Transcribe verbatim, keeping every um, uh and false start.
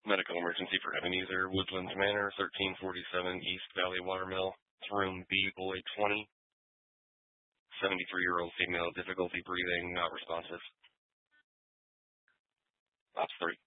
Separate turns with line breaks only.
Medical emergency for Ebenezer, Woodlands Manor, thirteen forty-seven East Valley Watermill. It's room B, boy twenty. seventy-three-year-old female, difficulty breathing, not responsive. Ops three.